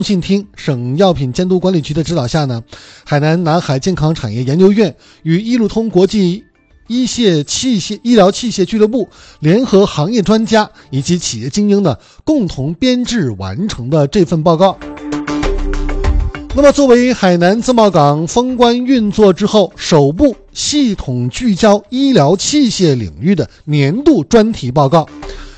信厅省药品监督管理局的指导下呢，海南南海健康产业研究院与医路通国际医疗器械俱乐部联合行业专家以及企业精英呢，共同编制完成的这份报告。那么作为海南自贸港封关运作之后首部系统聚焦医疗器械领域的年度专题报告，